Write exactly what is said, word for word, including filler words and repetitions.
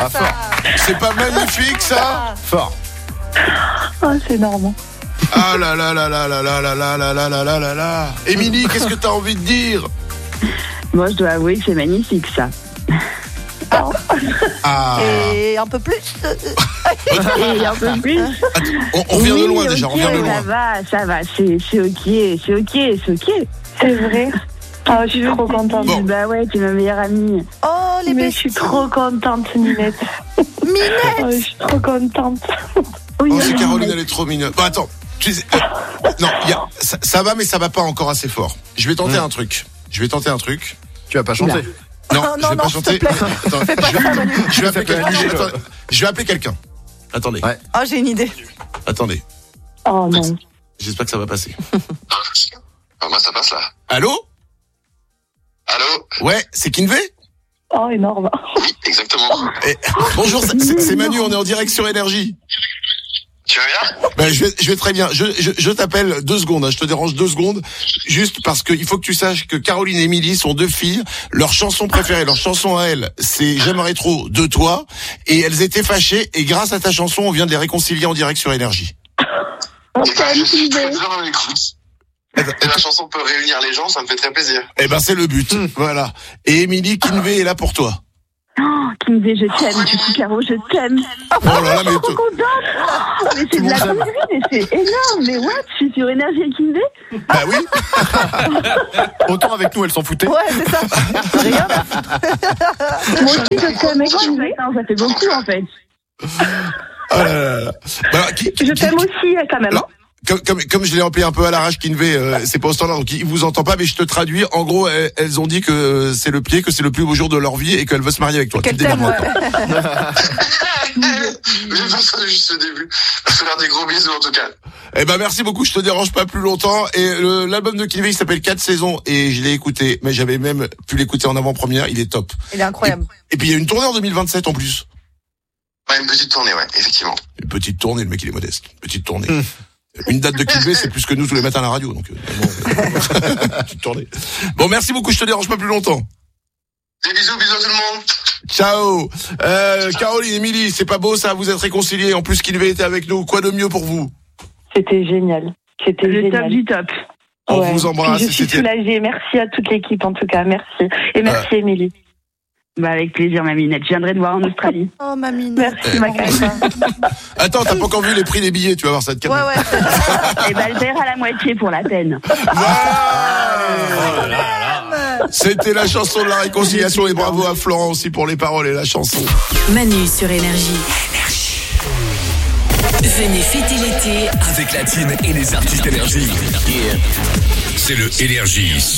Ah, fort. C'est pas magnifique, ça? Fort. Oh, c'est énorme. Ah là là là là là là là là là là là là là là. Émilie, qu'est-ce que t'as envie de dire? Moi, je dois avouer que c'est magnifique, ça. Ah. Et un peu plus. Et un peu plus. Attends, on, on vient oui, de loin déjà, ok, on vient de ça loin. va, ça va, c'est, c'est ok, c'est ok, c'est ok. C'est vrai. Oh, je suis trop contente. Bon. Bah ouais, t'es ma meilleure amie. Oh, les Mais je besties. suis trop contente, Ninette. Minette. Oh, je suis trop contente. Oui, Oh, c'est oui, Caroline, elle est trop mignonne. Bon, attends. Tu sais, euh, non, y a, ça, ça va, mais ça va pas encore assez fort. Je vais tenter Mmh. un truc. Je vais tenter un truc. Tu vas pas chanter. Non, Oh, je non, vais non, pas s'il te chanter. plaît. Attends, Fais pas je vais, ça, Manu. je vais appeler Ça fait quelqu'un. bouger, Attends, je vais appeler quelqu'un. Attendez, Ouais. Oh, j'ai une idée. attendez. Oh non. J'espère que ça va passer. Ah, moi, ça passe là. Allô? Allô? Ouais, c'est Kinvé? Oh, énorme. Oui, exactement. Eh, bonjour, c'est- c'est c'est Manu, on est en direct sur Énergie. Tu vas bien? Ben, je, vais, je vais très bien. Je, je, je t'appelle deux secondes, hein, je te dérange deux secondes, juste parce qu'il faut que tu saches que Caroline et Émilie sont deux filles. Leur chanson préférée, leur chanson à elles, c'est J'aimerais trop de toi. Et elles étaient fâchées, et grâce à ta chanson, on vient de les réconcilier en direct sur Énergie. Eh ben, je suis très bien à l'écoute. Et la chanson peut réunir les gens, ça me fait très plaisir. Eh ben, c'est le but. Voilà. Et Émilie, Kinvé est là pour toi. Oh, qui me dit je t'aime, du coup, Caro, je t'aime. Oh là là, mais Trop t- contente. Mais c'est de la connerie, mais c'est énorme. Mais what? Je suis sur Énergie avec Kinvé? bah oui. Autant avec nous, elle s'en foutait. Ouais, c'est ça. Rien à foutre. Moi aussi, je t'aime avec Kinvé. Ça fait beaucoup, en fait. Oh là là là. Bah, alors, qui- Je qui- t'aime aussi, quand même. Non. Comme, comme, comme je l'ai appelé un peu à l'arrache, Kinvé, euh, c'est pas au standard, donc il vous entend pas, mais je te traduis. En gros, elles, elles ont dit que c'est le pied, que c'est le plus beau jour de leur vie et qu'elles veulent se marier avec toi. Quel Tu te thème, démerdes, ouais. Mais bon, ça, juste le début. Je te faire des gros bisous, en tout cas. Eh ben merci beaucoup, je te dérange pas plus longtemps. Et le, l'album de Kinvé, il s'appelle quatre saisons et je l'ai écouté, mais j'avais même pu l'écouter en avant-première. Il est top. Il est incroyable. Et puis il y a une tournée en deux mille vingt-sept en plus. Ouais, une petite tournée, ouais, effectivement. Une petite tournée, le mec il est modeste. Petite tournée. Une date de Kinvé, c'est plus que nous tous les matins à la radio, donc. Euh, bon, petite tournée. Bon, merci beaucoup, je te dérange pas plus longtemps. Des bisous, bisous à tout le monde. Ciao. Euh, Caroline, Émilie, c'est pas beau ça, vous êtes réconciliés. En plus, Kinvé était avec nous. Quoi de mieux pour vous? C'était génial. C'était Le top génial. du top. On Ouais. vous embrasse. Puis je suis C'était- soulagée. Merci à toute l'équipe, en tout cas. Merci. Et merci, Émilie. Bah, avec plaisir, ma minette. Je viendrai te voir en Australie. Oh, ma minette. Merci, ma carte. Attends, t'as pas encore vu les prix des billets, tu vas voir ça te calme. Ouais, ouais. Et bah, le père à la moitié pour la peine. C'était la chanson de la réconciliation et bravo à Florent aussi pour les paroles et la chanson. Manu sur Énergie. Venez fêter l'été Avec la team et les artistes Énergie. C'est le Énergie